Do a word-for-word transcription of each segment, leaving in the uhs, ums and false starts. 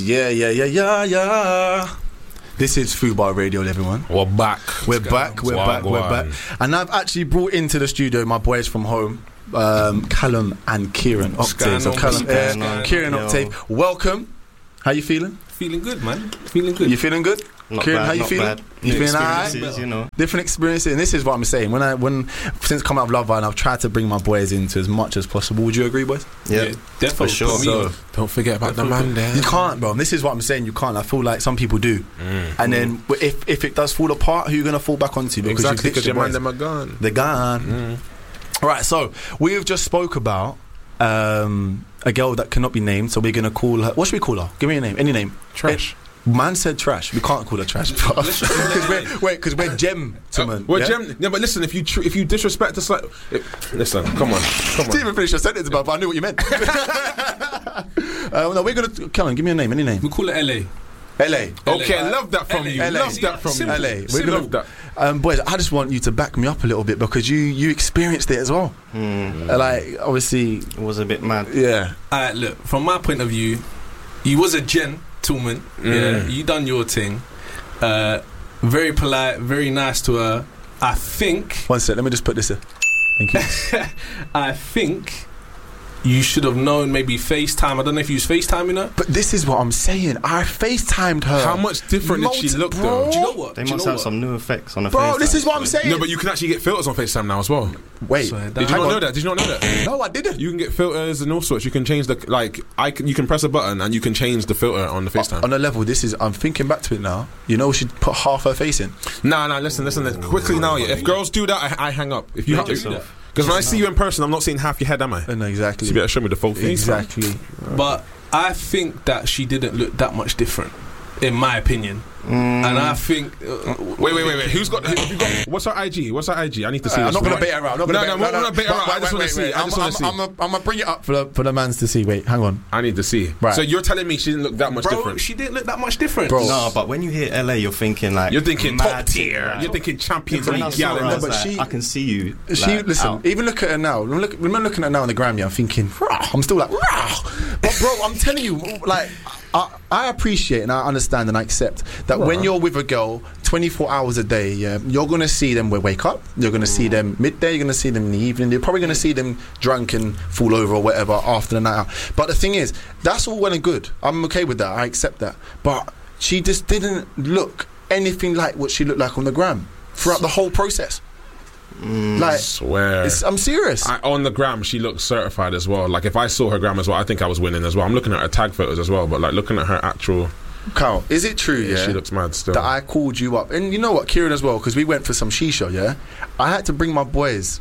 Yeah, yeah, yeah, yeah, yeah. This is Fubar Radio, everyone. We're back. We're back, we're Go back, on, we're go back. on. And I've actually brought into the studio my boys from home, um, Callum and Kieran Octave. So Callum, uh, Kieran Octave, welcome. How you feeling? Feeling good, man. Feeling good. You feeling good? Not Kieran, bad, how you not feeling? bad. You New feeling alright? experiences, you know. Different experiences, and this is what I'm saying. When I, when since coming out of Love Island, I've tried to bring my boys into as much as possible. Would you agree, boys? Yeah, Yeah, definitely. for sure. So, Don't forget about the man there. you can't, bro. This is what I'm saying. You can't. I feel like some people do, Mm. and then if if it does fall apart, who are you gonna fall back onto? Because Exactly, you've because ditched your your man boys. them are gone. They're gone. Mm. Right, so we've just spoke about um, a girl that cannot be named, so we're gonna call her. What should we call her? Give me a name. Any name. Trash. Man said trash. We can't call her trash because we're wait because we're gentlemen. Uh, we're yeah? gem- yeah, but listen, if you tr- if you disrespect us, like, it, listen, come on, come Didn't on. even finish your sentence, but I knew what you meant. uh, no, we're gonna. Kellen, give me a name. Any name. We call it L A. L A. Okay, I love that from L A. you. L A. Love that from Simple. you. L A. We're Simple. gonna. Love that. Um, boys, I just want you to back me up a little bit because you you experienced it as well. Mm. Uh, like obviously, It was a bit mad. yeah. Alright, look, from my point of view, you was a gentleman. Yeah, Mm. you done your thing. Uh, very polite, very nice to her. I think. One sec. Let me just put this in. Thank you. I think you should have known maybe FaceTime. I don't know if you was FaceTiming her. But this is what I'm saying. I FaceTimed her. How much different did she Multi- look bro. though? Do you know what? They Do you must know have what? some new effects on the Bro, face. this is what I'm saying. No, but you can actually get filters on FaceTime now as well. Wait. So that- Did you Hang not on. know that? Did you not know that? No, I didn't. You can get filters and all sorts. You can change the like. I can, you can press a button and you can change the filter on the FaceTime. On a level, this is. I'm thinking back to it now. You know, she'd put half her face in. Nah, nah. Listen, listen. listen. Quickly now. Yeah. If girls do that, I, I hang up. If you have Just do to, that. because when I see you in person, I'm not seeing half your head, am I? Uh, No, exactly. So you better show me the full face. Exactly. But I think that she didn't look that much different, in my opinion. Mm. And I think. Uh, Wait, wait, wait, wait. Who's got? Who, have you got what's her I G? What's her I G? I need to see. Uh, I'm this not gonna right. bait her out. I'm not No, gonna no, bait, I'm not gonna bait her out. I just want to see. I just want to see. I'm gonna bring it up for the for the mans to see. Wait, hang on, I need to see. Right. So you're telling me she didn't look that much Bro, different? she didn't look that much different. Bro. No, but when you hear L A, you're thinking like You're thinking mad top tier. like- You're thinking Champions When I League. saw Yeah, her, I no, was but like, she- I can see you. she like, listen. out. Even look at her now. Look, remember looking at her now on the gram. Yeah, I'm thinking. Rah, I'm still like, rah. But bro, I'm telling you, like, I, I appreciate and I understand and I accept that when you're with a girl twenty-four hours a day, yeah, you're gonna see them when they wake up. You're gonna see them midday. You're gonna see them in the evening. You're probably gonna see them drunk and fall over or whatever after the night out. But the thing is, that's all well and good. I'm okay with that. I accept that. But she just didn't look anything like what she looked like on the gram throughout the whole process. Like, swear. it's, I'm serious. I, on the gram, she looked certified as well. Like if I saw her gram as well, I think I was winning as well. I'm looking at her tag photos as well, but like looking at her actual, Carl, is it true? Yeah, she looks mad still. that I called you up, and you know what, Kieran as well, because we went for some shisha. Yeah, I had to bring my boys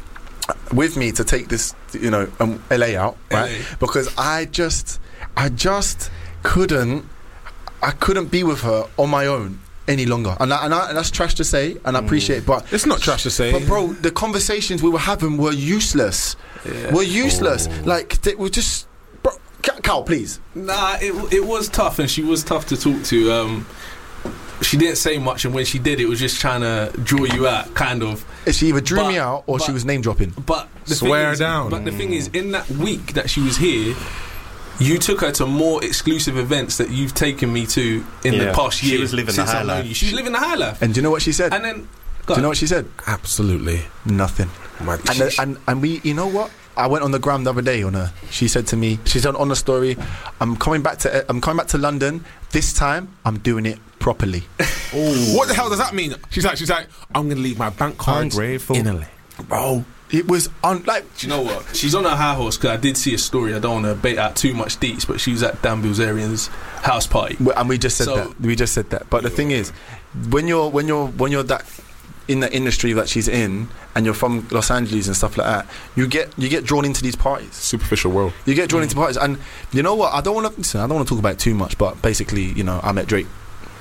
with me to take this, you know, um, L A out, right? L A. Because I just, I just couldn't, I couldn't be with her on my own any longer, and, I, and, I, and that's trash to say, and I appreciate, it, but It's not trash to say. but bro, the conversations we were having were useless. Were useless. Like they were just, bro. Ca- Carl, please. Nah, it it was tough, and she was tough to talk to. Um, she didn't say much, and when she did, it was just trying to draw you out, kind of. She either drew But- me out or she but- was name dropping. But the Swear thing is, down. But the thing is, in that week that she was here, you took her to more exclusive events that you've taken me to in Yeah, the past she year. was living the since high I've known life. you. She was living the high life. And do you know what she said? And then, do you know what she said? Absolutely. Nothing. My And, the, and and we, you know what? I went on the gram the other day on her. She said to me, she said on the story, "I'm coming back to, I'm coming back to London. This time, I'm doing it properly." What the hell does that mean? She's like, she's like, I'm gonna leave my bank cards Ungrateful. in L A. Bro, it was on like. Do you know what? She's on her high horse, because I did see a story. I don't want to bait out too much deets, but she was at Dan Bilzerian's house party. And we just said So- that. We just said that. But the thing is, when you're when you're when you're that in the industry that she's in, and you're from Los Angeles and stuff like that, you get you get drawn into these parties. Superficial world. You get drawn into parties, and you know what? I don't want to. Listen, I don't want to talk about it too much, but basically, you know, I met Drake.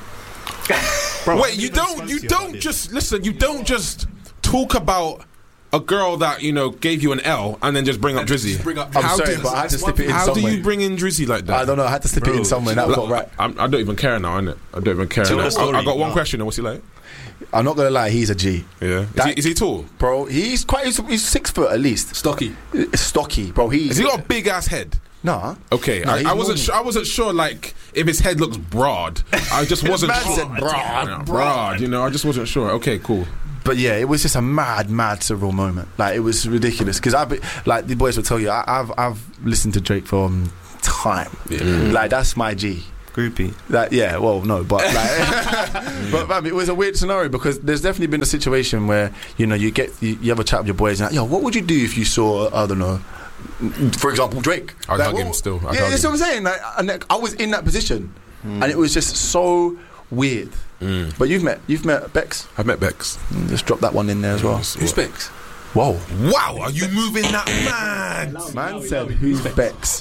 Bro, Wait, you don't, you don't just listen. You don't just talk about a girl that you know gave you an L and then just bring up Drizzy. Just bring up I'm How sorry, do- but I had to slip it in How somewhere. do you bring in Drizzy like that? I don't know. I had to slip it in Bro, somewhere. do That you felt know right. I'm, I don't even care now, innit? I don't even care. Tell now. the story. I, I got one No. question. What's he like? I'm not gonna lie. He's a G, Yeah. Is, That- he, is he tall? bro. He's quite. He's, he's six foot at least. Stocky. Stocky, bro. He's Has he got a big ass head? Nah. Okay, Nah, I, he's I wasn't. normal. Sure, I wasn't sure. Like, if his head looks broad, I just wasn't Man sure. said broad, Yeah, broad. You know, I just wasn't sure. Okay, cool. But yeah, it was just a mad, mad surreal moment. Like, it was ridiculous because I, be- like, the boys will tell you, I, I've, I've listened to Drake for um, time. Yeah. Like, that's my G. Groupie. Like, yeah, well, no, but like, but man, it was a weird scenario because there's definitely been a situation where you know you get you, you have a chat with your boys and like, yo, what would you do if you saw, I don't know, for example, Drake? I'd like, hug what- him still. I'd yeah, hug that's him. what I'm saying. Like, and like, I was in that position, and it was just so weird. Mm. But you've met you've met Bex. I've met Bex. Just drop that one in there as well. Who's Bex? Whoa, Wow, are you moving that mad? man said who's Bex?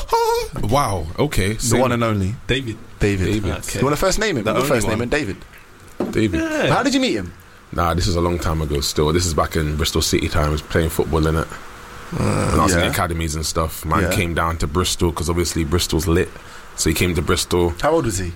Wow. Okay. The one and only David. David. David. Okay. You want to first name him? The The only first one. name him, David. David. How did you meet him? Nah, this is a long time ago. Still, this is back in Bristol City times, playing football in it. When I was in yeah. the academies and stuff, man Yeah. came down to Bristol because obviously Bristol's lit. So he came to Bristol. How old was he?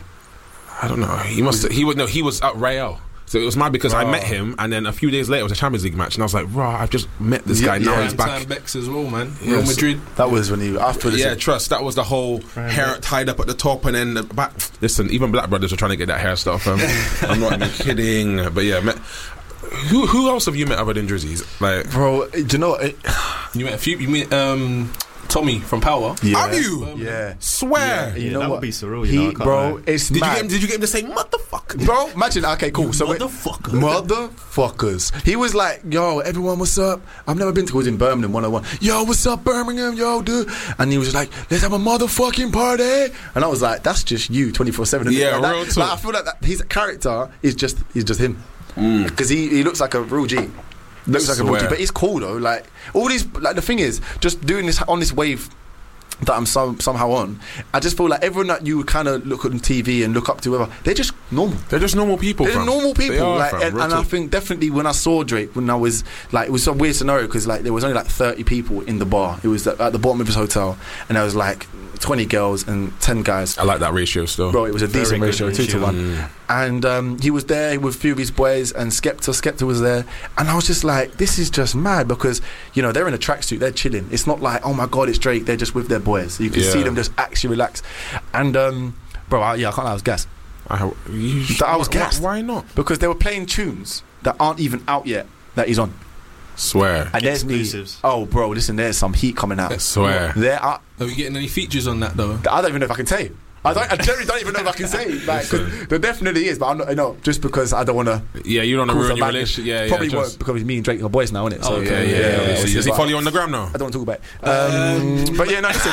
I don't know. He must. He would no. He was at Real. So it was mad because I Oh. met him, and then a few days later it was a Champions League match, and I was like, "Raw, I've just met this Yeah, guy. Now yeah. he's Prime back." time Bex as well, man. Real Yes. Madrid. That was when he after the Yeah, trust. That was the whole hair tied up at the top and then the back. Listen, even Black Brothers were trying to get that hair stuff. Um, I'm not even kidding. But yeah, met, who who else have you met other than Drizzy's? Like, bro. Do you know what? It, You met a few. You met um, Tommy from Power. yeah. have you? Yeah. Swear. You Yeah, know that what? would be surreal, you He, know, I can't bro, lie. it's Did you mad. get him? Did you get him to say motherfucker? Bro, imagine. Okay, cool. So wait- Motherfucker. motherfuckers. He was like, "Yo, everyone, what's up? I've never been to. He was in Birmingham, one oh one. Yo, what's up, Birmingham? Yo, dude." And he was just like, "Let's have a motherfucking party." And I was like, "That's just you, twenty four seven." Yeah, like, real that- talk. like, I feel like that, his character is just is just him Mm. because he he looks like a real G. Looks like a real G, Swear. but he's cool though. Like all these, like the thing is, just doing this on this wave that I'm some, somehow on, I just feel like everyone that you kind of look on T V and look up to, whatever, they're just normal. They're just normal people. They're fam. normal people, They are, like, fam. and, Real and I talk. think definitely when I saw Drake, when I was like, it was a weird scenario because like there was only like thirty people in the bar. It was at at the bottom of his hotel, and there was like twenty girls and ten guys. I like that ratio still. Bro, it was a Very decent good ratio, two to ratio. one. Mm. And um, he was there with a few of his boys, and Skepta, Skepta was there, and I was just like, this is just mad because you know they're in a tracksuit, they're chilling. It's not like, oh my god, it's Drake. They're just with their boys. You can Yeah. see them just actually relax. And um, bro, I, yeah, I can't lie, I was gassed I, you, I was why, gassed. Why not? because they were playing tunes that aren't even out yet that he's on. Swear. And there's me. Exclusives. Oh, bro, listen, there's some heat coming out. Swear. There are. Are we getting any features on that though? I don't even know if I can say. I don't. I generally don't even know if I can say. Like, 'cause there definitely is, but I'm not. You know, just because I don't want to. Yeah, you don't want to ruin your relationship. Yeah, yeah. Probably just- won't because me and Drake are boys now, innit? Oh, So, Yeah, yeah, yeah. yeah. obviously, Does he but follow you on the gram now? I don't want to talk about it. Um, but yeah, no, listen.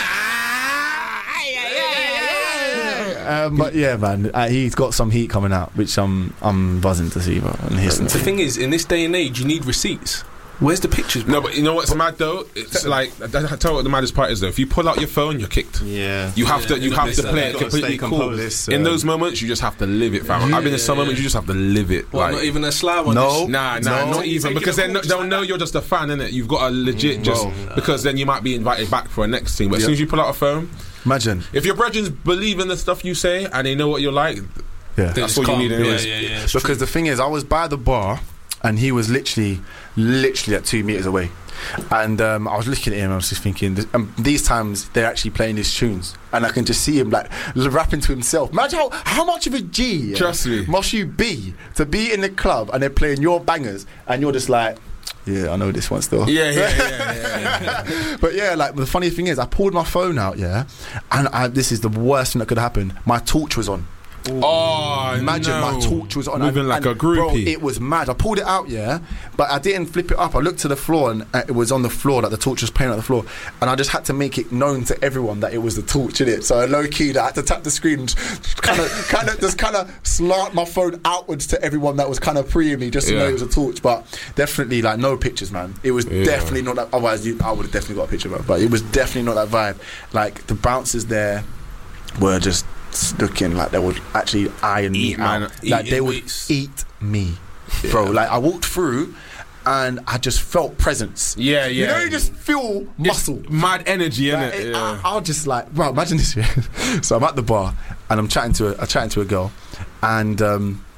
Um, but yeah, man, uh, he's got some heat coming out, which I'm I'm buzzing to see, bro. And he's The thing is, in this day and age, you need receipts. Where's the pictures, bro? No, but you know what's mad though? It's like I tell you what the maddest part is though. If you pull out your phone, you're kicked. Yeah. You have Yeah, to. You you have gotta to stay- play you it gotta completely stay cool. composed. In Um, those moments, you just have to live it, fam. Yeah, I've been in some yeah, moments you just have to live it. What, like, not even a slab on No. this? Nah, nah, No. not even Taking because a then coach they'll like know that. you're just a fan, innit? You've got to legit just Bro. because then you might be invited back for a next thing. But as Yeah. soon as you pull out a phone, Imagine, if your brethren believe in the stuff you say and they know what you're like, yeah. that's all you need anyways. Yeah, yeah, yeah. it's true. Because the thing is, I was by the bar, and he was literally, literally at two meters away. And um, I was looking at him, I was just thinking, th- um, these times they're actually playing his tunes, and I can just see him like l- rapping to himself. Imagine how, how much of a G, yeah, Trust me. must you be to be in the club and they're playing your bangers, and you're just like, yeah, I know this one still. Yeah, yeah, yeah, yeah, yeah. But yeah, like the funny thing is, I pulled my phone out, yeah, and I, this is the worst thing that could happen. My torch was on. Oh, Imagine no. my torch was on. Moving and, like and a groupie. Bro, it was mad. I pulled it out, yeah, but I didn't flip it up. I looked to the floor and uh, it was on the floor, like the torch was playing on the floor. And I just had to make it known to everyone that it was the torch in it. So I low key, I had to tap the screen and kind of, kind of, just kind of slant my phone outwards to everyone that was kind of pre me, just to Yeah. know it was a torch. But definitely, like, no pictures, man. It was Yeah. definitely not that. Otherwise, you, I would have definitely got a picture of it. But it was definitely not that vibe. Like the bouncers there were just looking like they would actually iron me Eat, man. out. Like Eating they would weights. eat me, bro. Like I walked through, and I just felt presence. Yeah, You yeah. know, you just feel muscle. It's mad energy, innit? Like, it- Yeah. I, I was just like, bro, imagine this. Yeah. So I'm at the bar and I'm chatting to a, I'm chatting to a girl, and um,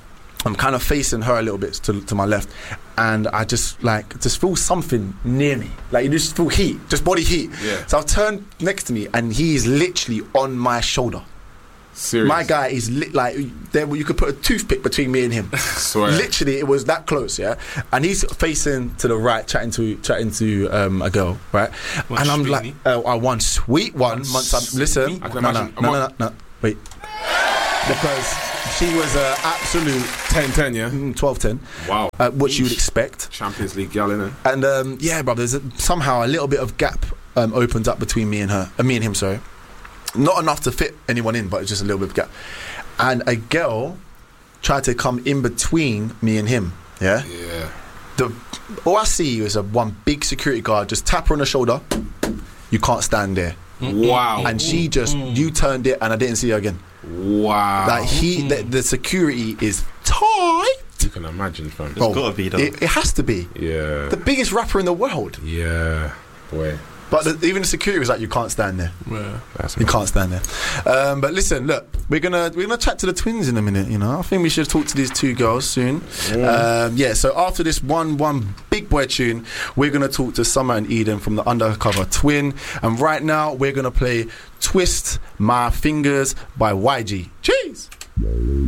I'm kind of facing her a little bit to, to my left, and I just like just feel something near me. Like you just feel heat, just body heat. Yeah. So I've turned next to me, and he is literally on my shoulder. Serious. My guy is li- like there. You could put a toothpick between me and him. Swear. Literally, it was that close. Yeah, and he's facing to the right, chatting to chatting to um, a girl, right? One and I'm sweetie. like, uh, I one sweet one. One Once I'm, listen, I no, can no, imagine. no, no, no, no, wait, because she was an absolute ten ten, yeah? mm, twelve ten. Wow. Uh, what you would expect. Champions League gal, innit? And um, yeah, bro, there's a, somehow a little bit of gap um, opened up between me and her, uh, me and him. Sorry, not enough to fit anyone in, but it's just a little bit of gap. And a girl tried to come in between me and him. Yeah. Yeah. The all I see is a one big security guard just tap her on the shoulder. You can't stand there. Wow. And she just you turned it, and I didn't see her again. Wow. Like he, the, the security is tight. You can imagine, fam. It's gotta be though. It, it has to be Yeah. the biggest rapper in the world. Yeah. Boy. But the, even the security was like, you can't stand there. Yeah. That's You can't stand there. Um, but listen, look, we're gonna we're gonna chat to the twins in a minute. You know, I think we should talk to these two girls soon. Yeah. Um, yeah. So after this one one big boy tune, we're gonna talk to Summer and Eden from the Undercover Twin. And right now, we're gonna play "Twist My Fingers" by Y G. Cheers.